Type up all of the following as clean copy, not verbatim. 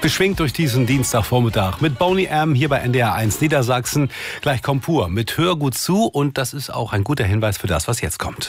Beschwingt durch diesen Dienstagvormittag mit Boney M. hier bei NDR 1 Niedersachsen. Gleich kommt pur mit Hör gut zu und das ist auch ein guter Hinweis für das, was jetzt kommt.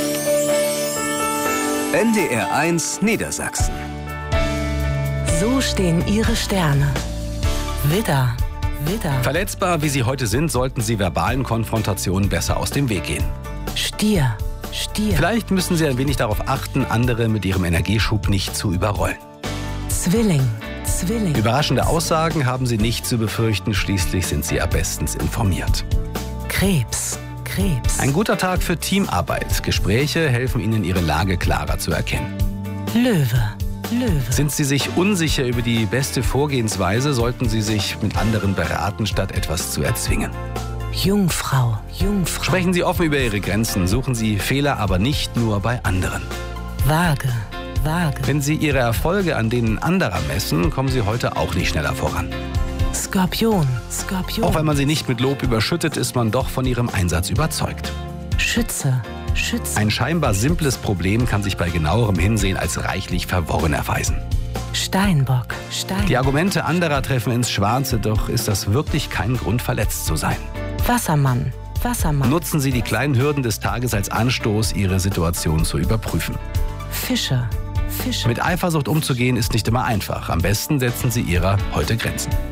NDR 1 Niedersachsen. So stehen Ihre Sterne. Widder, Widder. Verletzbar wie Sie heute sind, sollten Sie verbalen Konfrontationen besser aus dem Weg gehen. Stier, Stier. Vielleicht müssen Sie ein wenig darauf achten, andere mit Ihrem Energieschub nicht zu überrollen. Zwilling, Zwilling. Überraschende Aussagen haben Sie nicht zu befürchten, schließlich sind Sie ja bestens informiert. Krebs, Krebs. Ein guter Tag für Teamarbeit. Gespräche helfen Ihnen, Ihre Lage klarer zu erkennen. Löwe, Löwe. Sind Sie sich unsicher über die beste Vorgehensweise, sollten Sie sich mit anderen beraten, statt etwas zu erzwingen. Jungfrau, Jungfrau. Sprechen Sie offen über Ihre Grenzen, suchen Sie Fehler aber nicht nur bei anderen. Waage, Waage. Wenn Sie Ihre Erfolge an denen anderer messen, kommen Sie heute auch nicht schneller voran. Skorpion, Skorpion. Auch wenn man Sie nicht mit Lob überschüttet, ist man doch von Ihrem Einsatz überzeugt. Schütze, Schütze. Ein scheinbar simples Problem kann sich bei genauerem Hinsehen als reichlich verworren erweisen. Steinbock, Steinbock. Die Argumente anderer treffen ins Schwarze, doch ist das wirklich kein Grund, verletzt zu sein. Wassermann, Wassermann. Nutzen Sie die kleinen Hürden des Tages als Anstoß, Ihre Situation zu überprüfen. Fische, Fische. Mit Eifersucht umzugehen ist nicht immer einfach. Am besten setzen Sie Ihrer heute Grenzen.